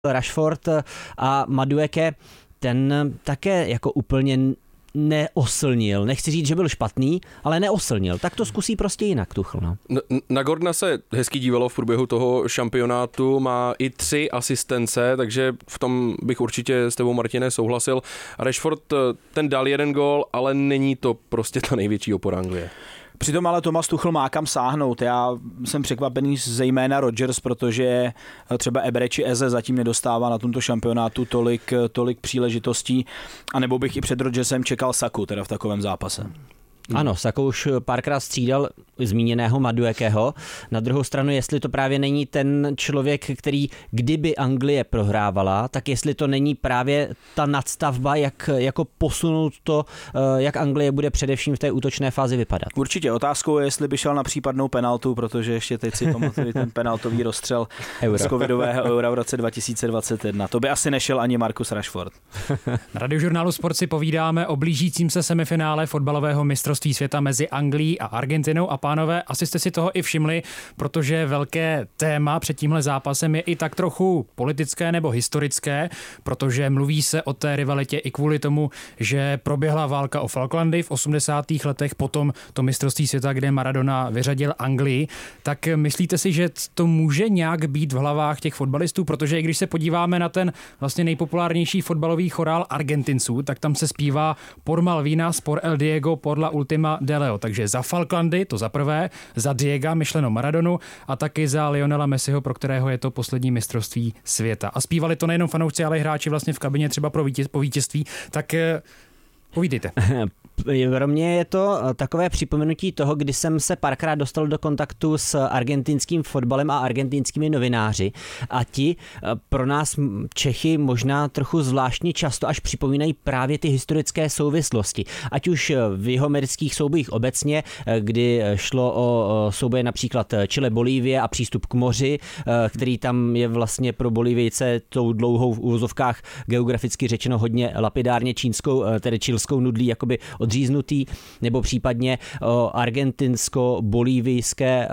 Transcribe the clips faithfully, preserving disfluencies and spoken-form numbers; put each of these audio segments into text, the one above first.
Rashford a Madueke, ten také jako úplně neoslnil. Nechci říct, že byl špatný, ale neoslnil. Tak to zkusí prostě jinak Tuchel. No. Na Gordona se hezky dívalo v průběhu toho šampionátu, má i tři asistence, takže v tom bych určitě s tebou, Martine, souhlasil. Rashford ten dal jeden gól, ale není to prostě ta největší opora Anglie. Přitom ale Thomas Tuchel má kam sáhnout. Já jsem překvapený zejména Rodgers, protože třeba Eberechi Eze zatím nedostává na tomto šampionátu tolik, tolik příležitostí, anebo bych i před Rodgersem čekal Saku teda v takovém zápase. Ano, Saka už párkrát střídal zmíněného Maduekeho. Na druhou stranu, jestli to právě není ten člověk, který kdyby Anglie prohrávala, tak jestli to není právě ta nadstavba, jak jako posunout to, jak Anglie bude především v té útočné fázi vypadat. Určitě. Otázkou je, jestli by šel na případnou penaltu, protože ještě teď si pamatuju ten penaltový rozstřel Euro. Z covidového Eura v roce dva tisíce dvacet jedna. To by asi nešel ani Marcus Rashford. Na Radiožurnálu Sport si povídáme o blížícím se semifinále fotbalového mistrovství světa mezi Anglií a Argentinou. A pánové, asi jste si toho i všimli, protože velké téma před tímhle zápasem je i tak trochu politické nebo historické, protože mluví se o té rivalitě i kvůli tomu, že proběhla válka o Falklandy v osmdesátých letech, potom to mistrovství světa, kde Maradona vyřadil Anglii. Tak myslíte si, že to může nějak být v hlavách těch fotbalistů, protože i když se podíváme na ten vlastně nejpopulárnější fotbalový chorál Argentinců, tak tam se zpívá Por Malvinas, por el Diego, por la Ultima de Leo. Takže za Falklandy, to za prvé, za Diega, myšleno Maradonu, a taky za Lionela Messiho, pro kterého je to poslední mistrovství světa. A zpívali to nejenom fanoušci, ale i hráči vlastně v kabině třeba pro vítěz, po vítězství. Tak povídejte. Pro mě je to takové připomenutí toho, kdy jsem se párkrát dostal do kontaktu s argentinským fotbalem a argentinskými novináři a ti pro nás Čechy možná trochu zvláštně často až připomínají právě ty historické souvislosti. Ať už v jihoamerických soubojích obecně, kdy šlo o souboje například Chile-Bolívie a přístup k moři, který tam je vlastně pro Bolívijce tou dlouhou v úvozovkách geograficky řečeno hodně lapidárně čínskou, tedy čilskou nudlí jakoby odříznutý, nebo případně argentinsko-bolívijské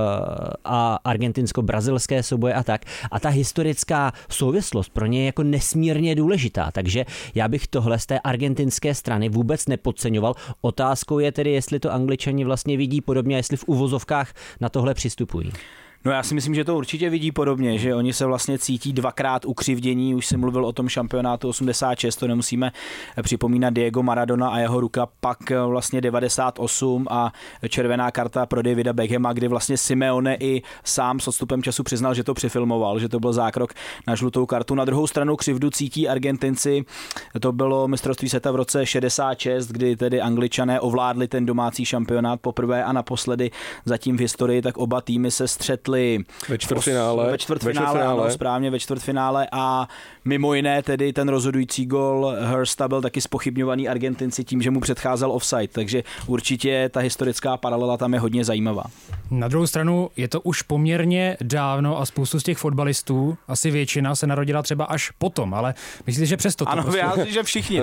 a argentinsko-brazilské souboje a tak. A ta historická souvislost pro ně je jako nesmírně důležitá, takže já bych tohle z té argentinské strany vůbec nepodceňoval. Otázkou je tedy, jestli to Angličani vlastně vidí podobně, jestli v uvozovkách na tohle přistupují. No já si myslím, že to určitě vidí podobně, že oni se vlastně cítí dvakrát ukřivdění, už jsem mluvil o tom šampionátu osmdesát šest, to nemusíme připomínat Diego Maradona a jeho ruka, pak vlastně devadesát osm a červená karta pro Davida Beckhama, kdy vlastně Simeone i sám s odstupem času přiznal, že to přifilmoval, že to byl zákrok na žlutou kartu. Na druhou stranu křivdu cítí Argentinci, to bylo mistrovství světa v roce šedesát šest, kdy tedy Angličané ovládli ten domácí šampionát poprvé a naposledy zatím v historii, tak oba týmy se střetli ve čtvrtfinále, ve čtvrtfinále, ano, správně ve čtvrtfinále a mimo jiné tedy ten rozhodující gol Hursta byl taky zpochybňovaný Argentinci tím, že mu předcházel offside, takže určitě ta historická paralela tam je hodně zajímavá. Na druhou stranu je to už poměrně dávno a spoustu z těch fotbalistů, asi většina, se narodila třeba až potom, ale myslím, že přesto to ano, prostě... já myslím, že všichni.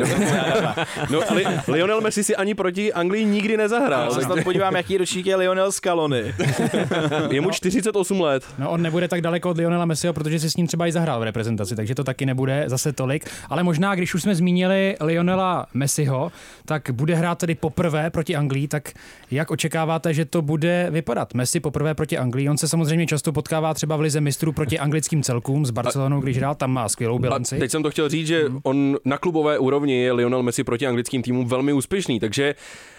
No, li, Lionel Messi si ani proti Anglii nikdy nezahrál. Já se tam podívám, jaký ročník je Lionel Scaloni. Je mu čtyřicet osm let. No, on nebude tak daleko od Lionela Messiho, protože si s ním třeba i zahrál v reprezentaci, takže to taky nebude zase tolik. Ale možná, když už jsme zmínili Lionela Messiho, tak bude hrát tedy poprvé proti Anglii, tak jak očekáváte, že to bude vypadat? Messi poprvé proti Anglii, on se samozřejmě často potkává třeba v lize mistrů proti anglickým celkům s Barcelonou, když hrál, tam má skvělou bilanci. A teď jsem to chtěl říct, že on na klubové úrovni je Lionel Messi proti anglickým týmům velmi úspěšný, takže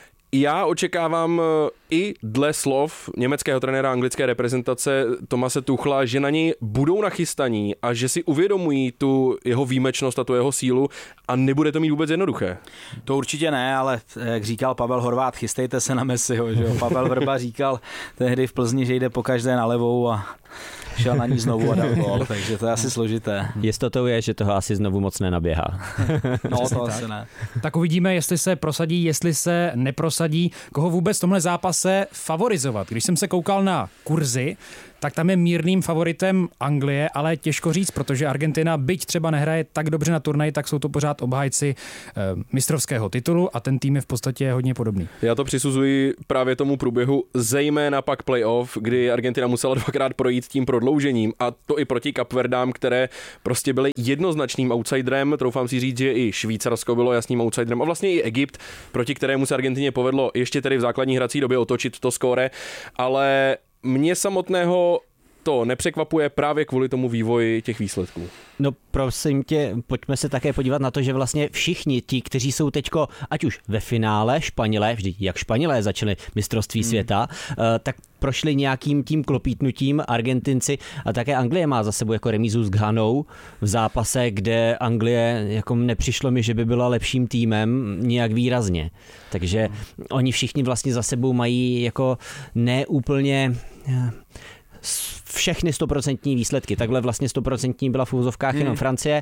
já očekávám i dle slov německého trenéra anglické reprezentace Thomase Tuchla, že na něj budou nachystaní a že si uvědomují tu jeho výjimečnost a tu jeho sílu a nebude to mít vůbec jednoduché. To určitě ne, ale jak říkal Pavel Horvát, chystejte se na Messiho, že jo? Pavel Vrba říkal tehdy v Plzni, že jde pokaždé na levou a šel na ní znovu a dal gól, takže to je asi složité. Jistotou je, že toho asi znovu moc nenaběhá. No, to tak. Asi ne. Tak uvidíme, jestli se prosadí, jestli se neprosadí, koho vůbec v tomhle zápase favorizovat. Když jsem se koukal na kurzy, tak tam je mírným favoritem Anglie, ale těžko říct, protože Argentina, byť třeba nehraje tak dobře na turnaji, tak jsou to pořád obhájci eh, mistrovského titulu a ten tým je v podstatě hodně podobný. Já to přisuzuji právě tomu průběhu, zejména pak playoff, kdy Argentina musela dvakrát projít tím prodloužením a to i proti Kapverdám, které prostě byly jednoznačným outsiderem. Troufám si říct, že i Švýcarsko bylo jasným outsiderem a vlastně i Egypt, proti kterému se Argentině povedlo ještě tedy v základní hrací době otočit to skóre, ale mě samotného to nepřekvapuje právě kvůli tomu vývoji těch výsledků. No prosím tě, pojďme se také podívat na to, že vlastně všichni ti, kteří jsou teďko, ať už ve finále, Španělé, vždy jak Španělé začali mistrovství hmm. světa, tak prošli nějakým tím klopítnutím Argentinci a také Anglie má za sebou jako remízu s Ghanou v zápase, kde Anglie jako nepřišlo mi, že by byla lepším týmem nějak výrazně. Takže oni všichni vlastně za sebou mají jako neúplně všechny stoprocentní výsledky. Takhle vlastně stoprocentní byla v úvozovkách jenom Francie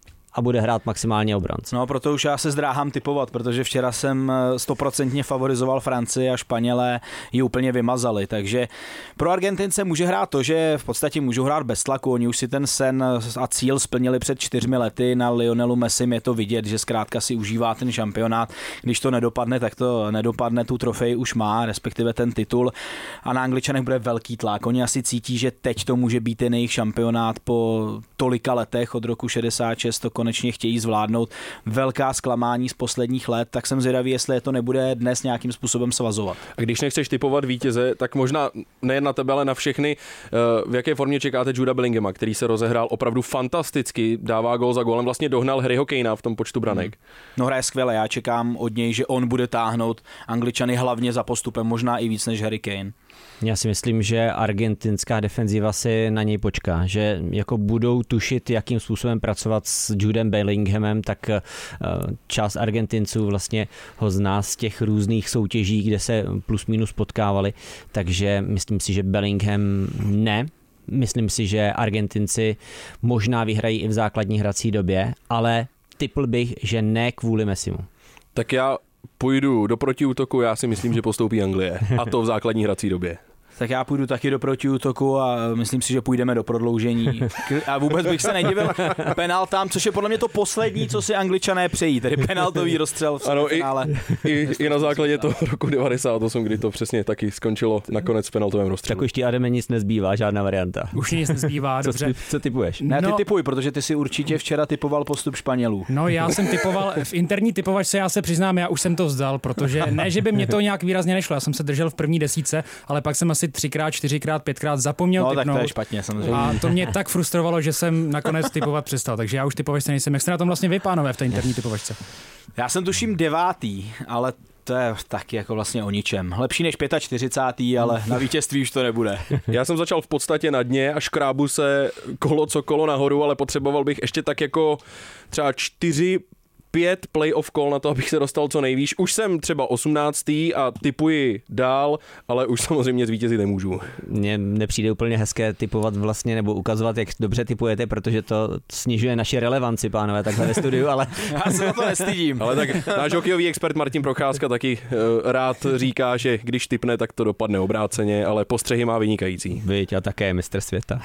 a bude hrát maximálně o bronz. No, proto už já se zdráhám typovat, protože včera jsem stoprocentně favorizoval Francii a Španělé ji úplně vymazali, takže pro Argentince může hrát to, že v podstatě můžou hrát bez tlaku, oni už si ten sen a cíl splnili před čtyřmi lety, na Lionelu Messim je to vidět, že zkrátka si užívá ten šampionát, když to nedopadne, tak to nedopadne, tu trofej už má, respektive ten titul a na Angličanech bude velký tlak, oni asi cítí, že teď to může být ten jejich šampionát po tolika letech od roku šedesát šest, to konečně chtějí zvládnout, velká zklamání z posledních let, tak jsem zvědavý, jestli je to nebude dnes nějakým způsobem svazovat. A když nechceš tipovat vítěze, tak možná nejen na tebe, ale na všechny, v jaké formě čekáte Juda Bellinghama, který se rozehrál opravdu fantasticky, dává gól za gólem, vlastně dohnal Harryho Kanea v tom počtu branek. Hmm. No hraje skvěle, já čekám od něj, že on bude táhnout Angličany hlavně za postupem, možná i víc než Harry Kane. Já si myslím, že argentinská defenziva si na něj počká, že jako budou tušit, jakým způsobem pracovat s Judem Bellinghamem, tak část Argentinců vlastně ho zná z těch různých soutěží, kde se plus minus potkávali, takže myslím si, že Bellingham ne. Myslím si, že Argentinci možná vyhrají i v základní hrací době, ale tipl bych, že ne kvůli Messimu. Tak já půjdu do protiútoku, já si myslím, že postoupí Anglie. A to v základní hrací době. Tak já půjdu taky do protiútoku a myslím si, že půjdeme do prodloužení. A vůbec bych se nedivil penaltám, což je podle mě to poslední, co si Angličané přejí, tedy penaltový rozstřel v finále. I, i, i na základě toho roku devadesát osm, kdy to přesně taky skončilo nakonec v penaltovém rozstřelu. Tak už ti, Ademe, nic nezbývá, žádná varianta. Už nic nezbývá, dobře. Co, co tipuješ? Ne, ty no, tipuj, protože ty si určitě včera tipoval postup Španělů. No, já jsem tipoval v interní typovačce, já se přiznám, já už jsem to vzdal, protože ne, že by mě to nějak výrazně nešlo, já jsem se držel v první desítce, ale pak jsem asi třikrát, čtyřikrát, pětkrát zapomněl no, tipnout. Tak to je špatně, samozřejmě. A to mě tak frustrovalo, že jsem nakonec typovat přestal, takže já už typovačce nejsem. Jak jste na tom vlastně vy, pánové, v té interní typovačce? Já jsem tuším devátý, ale to je taky jako vlastně o ničem. Lepší než čtyřicátý pátý, ale na vítězství už to nebude. Já jsem začal v podstatě na dně a škrábu se kolo co kolo nahoru, ale potřeboval bych ještě tak jako třeba čtyři pět playoff kol na to, abych se dostal co nejvýš. Už jsem třeba osmnáctý a tipuji dál, ale už samozřejmě zvítězit nemůžu. Mně nepřijde úplně hezké tipovat vlastně, nebo ukazovat, jak dobře tipujete, protože to snižuje naši relevanci, pánové, takhle ve studiu, ale... Já se na to nestydím. Ale tak náš hokejový expert Martin Procházka taky uh, rád říká, že když tipne, tak to dopadne obráceně, ale postřehy má vynikající. Viď, a také mistr světa.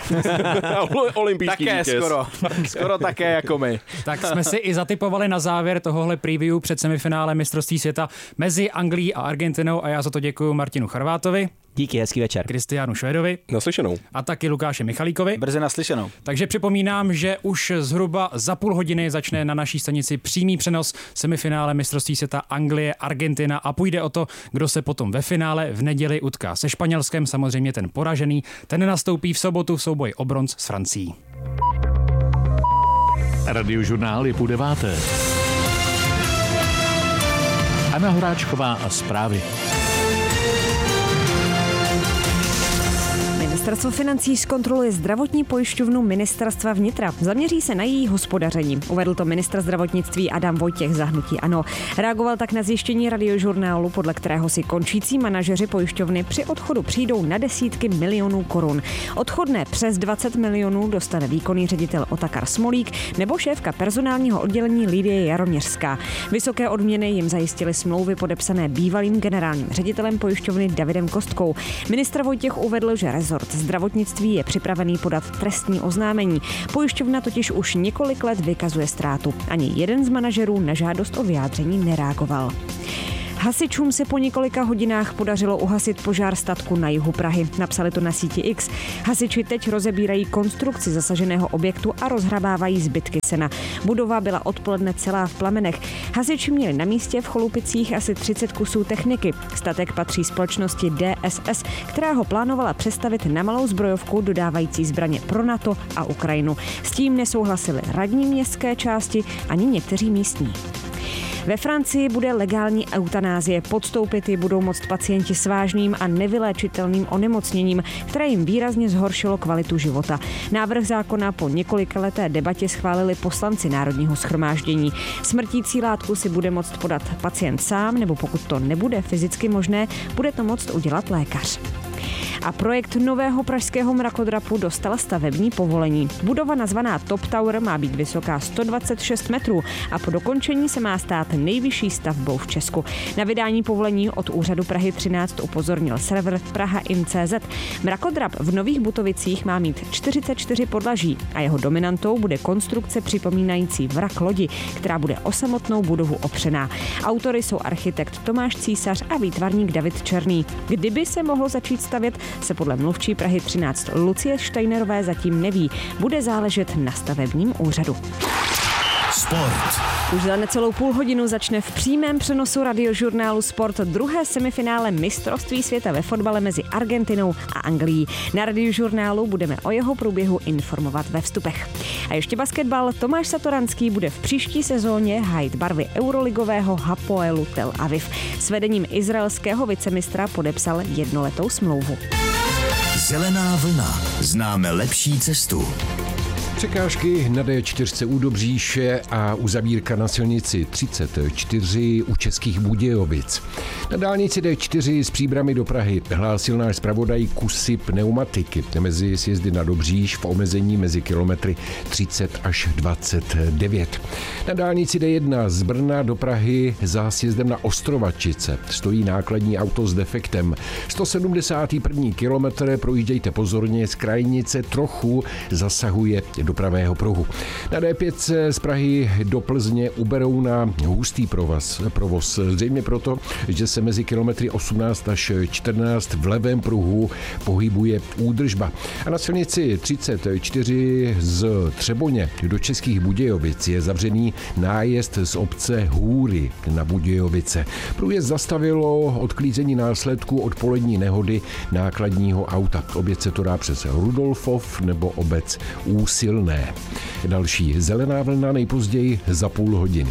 Olympijský také vítěz. skoro. Skoro také jako my. Tak jsme si i zatipovali na závěr tohohle preview před semifinále mistrovství světa mezi Anglií a Argentinou a já za to děkuji Martinu Charvátovi. Díky, hezký večer. Kristiánu Švédovi. Naslyšenou. A taky Lukáši Michalíkovi. Brzy naslyšenou. Takže připomínám, že už zhruba za půl hodiny začne na naší stanici přímý přenos semifinále mistrovství světa Anglie, Argentina a půjde o to, kdo se potom ve finále v neděli utká se Španělskem, samozřejmě ten poražený, ten nastoupí v sobotu v souboji o bronz s Francií. Radiožurnál je půl deváté. Anna Horáčková a zprávy. Ministerstvo financí zkontroluje zdravotní pojišťovnu Ministerstva vnitra. Zaměří se na její hospodaření. Uvedl to ministr zdravotnictví Adam Vojtěch za hnutí ANO. Reagoval tak na zjištění Radiožurnálu, podle kterého si končící manažeři pojišťovny při odchodu přijdou na desítky milionů korun. Odchodné přes dvacet milionů dostane výkonný ředitel Otakar Smolík nebo šéfka personálního oddělení Lidie Jaroměřská. Vysoké odměny jim zajistily smlouvy podepsané bývalým generálním ředitelem pojišťovny Davidem Kostkou. Ministr Vojtěch uvedl, že rezort rezort zdravotnictví je připravený podat trestní oznámení. Pojišťovna totiž už několik let vykazuje ztrátu. Ani jeden z manažerů na žádost o vyjádření nereagoval. Hasičům se po několika hodinách podařilo uhasit požár statku na jihu Prahy. Napsali to na síti X. Hasiči teď rozebírají konstrukci zasaženého objektu a rozhrabávají zbytky sena. Budova byla odpoledne celá v plamenech. Hasiči měli na místě v Cholupicích asi třicet kusů techniky. Statek patří společnosti D S S, která ho plánovala přestavit na malou zbrojovku dodávající zbraně pro NATO a Ukrajinu. S tím nesouhlasili radní městské části ani někteří místní. Ve Francii bude legální eutanázie. Podstoupit ji budou moct pacienti s vážným a nevyléčitelným onemocněním, které jim výrazně zhoršilo kvalitu života. Návrh zákona po několikaleté debatě schválili poslanci Národního shromáždění. Smrtící látku si bude moct podat pacient sám, nebo pokud to nebude fyzicky možné, bude to moct udělat lékař. A projekt nového pražského mrakodrapu dostal stavební povolení. Budova nazvaná Top Tower má být vysoká sto dvacet šest metrů a po dokončení se má stát nejvyšší stavbou v Česku. Na vydání povolení od úřadu Prahy třináct upozornil server Praha in tečka cé zet. Mrakodrap v Nových Butovicích má mít čtyřicet čtyři podlaží a jeho dominantou bude konstrukce připomínající vrak lodi, která bude o samotnou budovu opřená. Autory jsou architekt Tomáš Císař a výtvarník David Černý. Kdyby se mohlo začít stavět, se podle mluvčí Prahy třináct Lucie Steinerové zatím neví. Bude záležet na stavebním úřadu. Sport. Už za necelou půl hodinu začne v přímém přenosu radiožurnálu Sport druhé semifinále mistrovství světa ve fotbale mezi Argentinou a Anglií. Na radiožurnálu budeme o jeho průběhu informovat ve vstupech. A ještě basketbal. Tomáš Satoranský bude v příští sezóně hájit barvy euroligového Hapoelu Tel Aviv. S vedením izraelského vicemistra podepsal jednoletou smlouvu. Zelená vlna. Známe lepší cestu. Překážky na D čtyři u Dobříše a uzavírka na silnici třicet čtyři u Českých Budějovic. Na dálnici D čtyři s Příbrami do Prahy hlásil náš zpravodaj kusy pneumatiky mezi sjezdy na Dobříš v omezení mezi kilometry třicet až dvacet devět. Na dálnici D jedna z Brna do Prahy za sjezdem na Ostrovačice stojí nákladní auto s defektem. sto sedmdesátý první kilometr, projíždějte pozorně, z krajnice trochu zasahuje do pravého pruhu. Na D pět z Prahy do Plzně uberou na hustý provoz, provoz. Zřejmě proto, že se mezi kilometry osmnáct až čtrnáct v levém pruhu pohybuje údržba. A na silnici třicet čtyři z Třeboně do Českých Budějovic je zavřený nájezd z obce Hůry na Budějovice. Průjezd zastavilo odklízení následků odpolední nehody nákladního auta. Oběť se to dá přes Rudolfov nebo obec Úsilné. Další zelená vlna nejpozději za půl hodiny.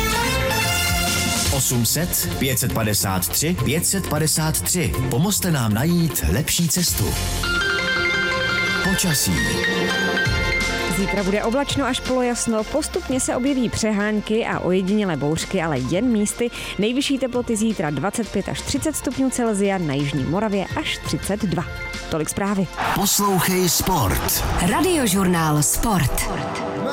osm set, pět padesát tři, pět padesát tři. Pomozte nám najít lepší cestu. Počasí. Zítra bude oblačno až polojasno, postupně se objeví přehánky a ojedinělé bouřky, ale jen místy. Nejvyšší teploty zítra dvacet pět až třicet stupňů Celsia, na jižní Moravě až třicet dva. Tolik zprávy. Poslouchej Sport. Radiožurnál Sport.